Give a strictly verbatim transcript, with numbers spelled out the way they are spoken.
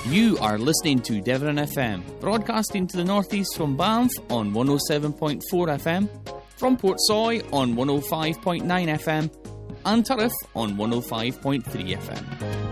You are listening to Devon F M, broadcasting to the northeast from Banff on one oh seven point four F M, from Portsoy on one oh five point nine F M, and Turriff on one oh five point three F M.